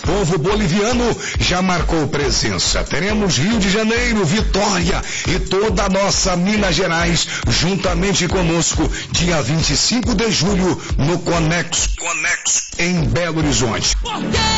povo boliviano já marcou presença. Teremos Rio de Janeiro, Vitória e toda a nossa Minas Gerais juntamente conosco, dia 25 de julho, no Conexo em Belo Horizonte.